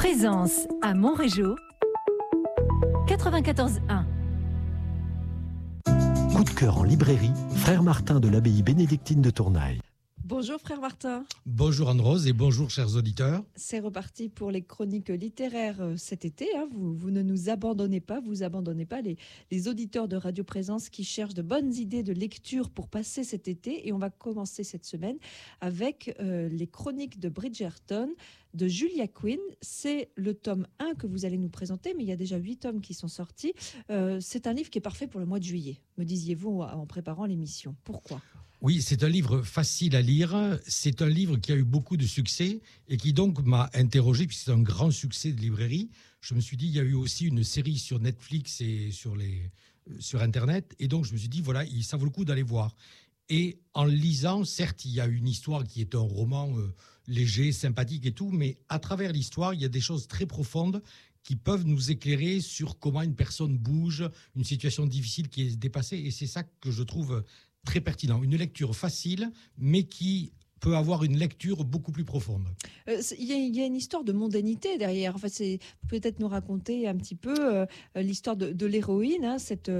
Présence à Montrégeau, 94.1. Coup de cœur en librairie, Frère Martin de l'abbaye bénédictine de Tournaille. Bonjour Frère Martin. Bonjour Anne-Rose et bonjour chers auditeurs. C'est reparti pour les chroniques littéraires cet été. Vous ne nous abandonnez pas, vous abandonnez pas les auditeurs de Radio Présence qui cherchent de bonnes idées de lecture pour passer cet été. Et on va commencer cette semaine avec les chroniques de Bridgerton de Julia Quinn. C'est le tome 1 que vous allez nous présenter, mais il y a déjà 8 tomes qui sont sortis. C'est un livre qui est parfait pour le mois de juillet, me disiez-vous en préparant l'émission. Pourquoi ? Oui, c'est un livre facile à lire, c'est un livre qui a eu beaucoup de succès et qui donc m'a interrogé, puisque c'est un grand succès de librairie. Je me suis dit, il y a eu aussi une série sur Netflix et sur Internet, et donc je me suis dit, voilà, ça vaut le coup d'aller voir. Et en lisant, certes, il y a une histoire qui est un roman léger, sympathique et tout, mais à travers l'histoire, il y a des choses très profondes qui peuvent nous éclairer sur comment une personne bouge, une situation difficile qui est dépassée, et c'est ça que je trouve très pertinent. Une lecture facile, mais qui peut avoir une lecture beaucoup plus profonde. Il y a une histoire de mondanité derrière. Enfin, c'est peut-être nous raconter un petit peu l'histoire de l'héroïne,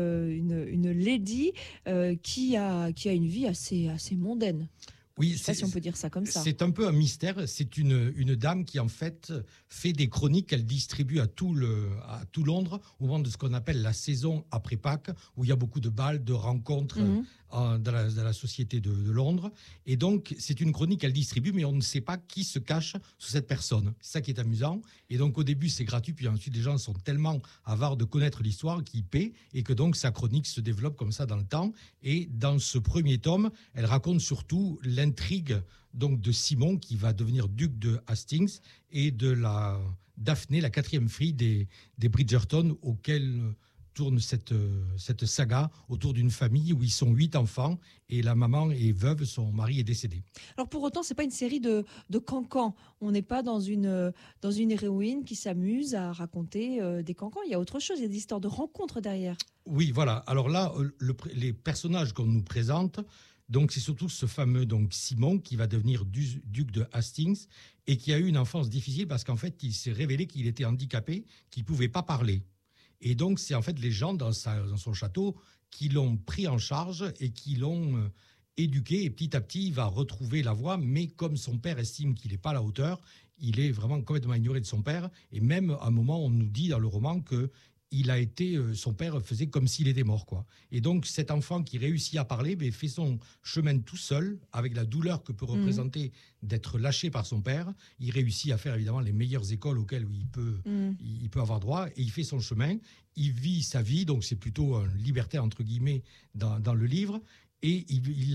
une lady qui a une vie assez mondaine. Oui, je ne sais pas si on peut dire ça comme ça. C'est un peu un mystère. C'est une dame qui, en fait des chroniques qu'elle distribue à tout Londres au moment de ce qu'on appelle la saison après Pâques, où il y a beaucoup de bals, de rencontres dans la société de Londres. Et donc, c'est une chronique qu'elle distribue, mais on ne sait pas qui se cache sous cette personne. C'est ça qui est amusant. Et donc, au début, c'est gratuit. Puis ensuite, les gens sont tellement avares de connaître l'histoire qu'ils paient. Et que donc, sa chronique se développe comme ça dans le temps. Et dans ce premier tome, elle raconte surtout l'intrigue donc de Simon qui va devenir duc de Hastings et de la Daphné, la quatrième fille des Bridgerton, auquel tourne cette saga autour d'une famille où ils sont 8 enfants et la maman est veuve, son mari est décédé. Alors pour autant, c'est pas une série de cancans. On n'est pas dans une héroïne qui s'amuse à raconter des cancans. Il y a autre chose, il y a des histoires de rencontres derrière. Oui, voilà. Alors là, les personnages qu'on nous présente, donc c'est surtout ce fameux Simon qui va devenir duc de Hastings et qui a eu une enfance difficile parce qu'en fait, il s'est révélé qu'il était handicapé, qu'il ne pouvait pas parler. Et donc, c'est en fait les gens dans son château qui l'ont pris en charge et qui l'ont éduqué. Et petit à petit, il va retrouver la voie. Mais comme son père estime qu'il n'est pas à la hauteur, il est vraiment complètement ignoré de son père. Et même à un moment, on nous dit dans le roman que son père faisait comme s'il était mort, quoi. Et donc, cet enfant qui réussit à parler, fait son chemin tout seul, avec la douleur que peut représenter d'être lâché par son père. Il réussit à faire évidemment les meilleures écoles auxquelles il peut avoir droit, et il fait son chemin. Il vit sa vie, donc c'est plutôt un libertaire entre guillemets dans le livre. Et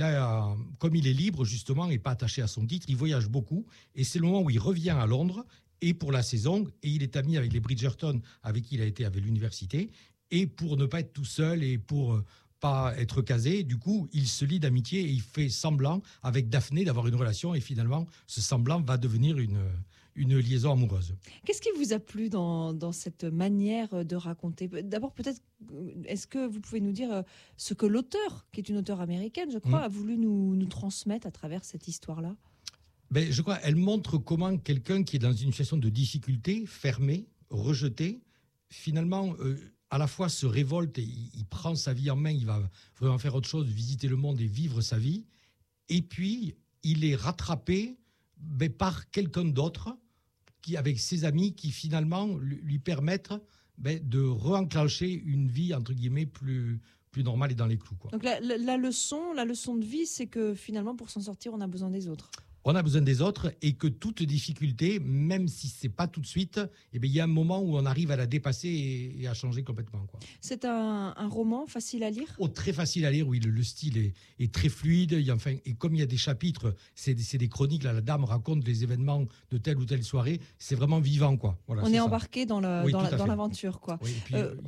comme il est libre justement et pas attaché à son titre, il voyage beaucoup. Et c'est le moment où il revient à Londres. Et pour la saison, et il est ami avec les Bridgerton, avec qui il a été avec l'université, et pour ne pas être tout seul et pour pas être casé, du coup, il se lie d'amitié et il fait semblant avec Daphné d'avoir une relation, et finalement, ce semblant va devenir une liaison amoureuse. Qu'est-ce qui vous a plu dans cette manière de raconter ? D'abord, peut-être, est-ce que vous pouvez nous dire ce que l'auteur, qui est une auteure américaine, je crois, a voulu nous transmettre à travers cette histoire-là ? Je crois qu'elle montre comment quelqu'un qui est dans une situation de difficulté, fermé, rejeté, finalement, à la fois se révolte et il prend sa vie en main, il va vraiment faire autre chose, visiter le monde et vivre sa vie. Et puis, il est rattrapé par quelqu'un d'autre, avec ses amis, qui finalement lui permettent de re-enclencher une vie, entre guillemets, plus normale et dans les clous, quoi. Donc la leçon de vie, c'est que finalement, pour s'en sortir, on a besoin des autres. On a besoin des autres et que toute difficulté, même si c'est pas tout de suite, il y a un moment où on arrive à la dépasser et à changer complètement, quoi. C'est un roman facile à lire ? Très facile à lire, oui. Le style est très fluide. Et comme il y a des chapitres, c'est des chroniques. Là, la dame raconte les événements de telle ou telle soirée. C'est vraiment vivant, quoi. Voilà, on est embarqué dans l'aventure, quoi. Oui, et puis il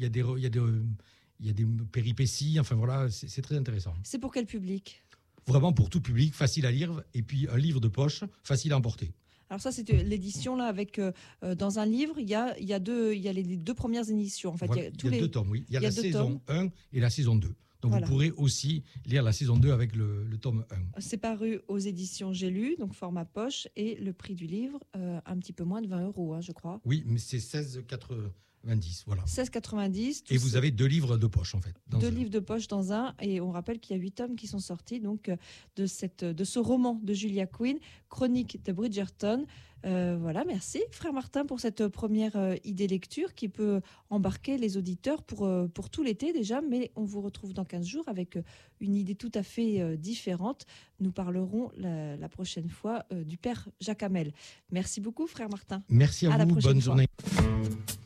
y a des péripéties. Enfin voilà, c'est très intéressant. C'est pour quel public ? Vraiment pour tout public, facile à lire, et puis un livre de poche, facile à emporter. Alors ça, c'est l'édition là avec dans un livre, il y a les deux premières éditions. En fait, voilà, il y a 2 tomes, oui. Il y a la saison 1 et la saison 2. Donc Voilà. vous pourrez aussi lire la saison 2 avec le tome 1. C'est paru aux éditions J'ai lu, donc format poche, et le prix du livre, un petit peu moins de 20 €, je crois. Oui, mais c'est 16,90, voilà. 16,90. Et vous avez 2 livres de poche, en fait. dans 2 un. livres de poche dans un, et on rappelle qu'il y a 8 tomes qui sont sortis donc de ce roman de Julia Quinn, Chronique de Bridgerton. Voilà, merci frère Martin pour cette première idée lecture qui peut embarquer les auditeurs pour tout l'été déjà, mais on vous retrouve dans 15 jours avec une idée tout à fait différente. Nous parlerons la prochaine fois du père Jacques Hamel. Merci beaucoup frère Martin. Merci à À la vous, prochaine bonne fois. journée.